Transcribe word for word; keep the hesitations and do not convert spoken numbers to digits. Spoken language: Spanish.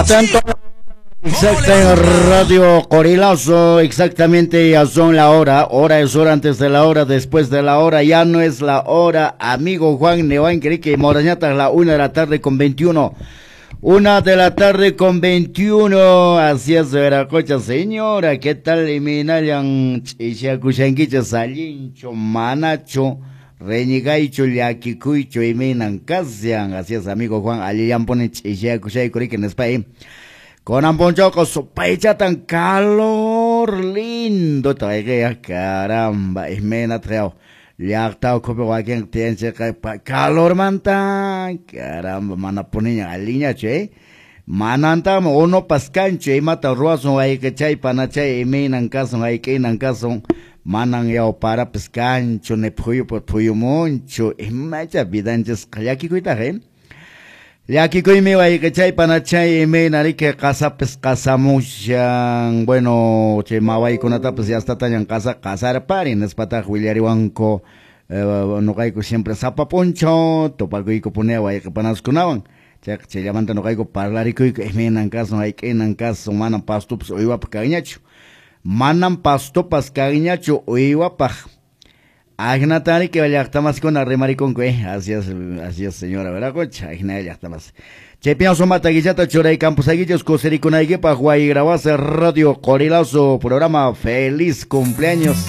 Tanto exacta en Radio Corilazo, exactamente ya son la hora, hora es hora antes de la hora, después de la hora, ya no es la hora, amigo Juan Nevain, que Morañata es la una de la tarde con veintiuno, una de la tarde con veintiuno, así es Veracocha, señora, ¿qué tal? Eminayan, Ishakushanquicha, Salincho, Manacho, Reñigaicho, Liakikuicho, Eminan, Casian, así es amigo Juan, Aliyan Ponech, Ishakushay, Kuriken, España. Con Amponchoco, sospecha tan calor lindo, traiga caramba, es mena treo. Ya está como alguien tiene calor manta, caramba, mana ponen a línea, che. Mananta, uno pascanche, y mata ruazo, hay que chay, panachay, y menan caso, hay que en caso, manan ya para pescancho, ne puyo por puyo moncho, y macha vidanches, kayaki cuita, eh. Ya aquí que me voy que chay panachay me nari que casa pues casamos bueno che mawai con ata pues ya está tan en casa casar pari en espata Williari Banco no caigo siempre zapa poncho topal que pone guay que panas kunawan che che llamanta no caigo parlar y que me en casa no hay que en casa manan pasto pues oiwa pagañacho manan pasto pas cagañacho oiwa pa Agnatari que vaya hasta más con arremari con que así es, así es señora, ¿verdad, cocha? Agnatari hasta más. Chepian somata guillata chora y campos aguillos coseri con aiguepa guay grabase Radio Corilazo programa feliz cumpleaños.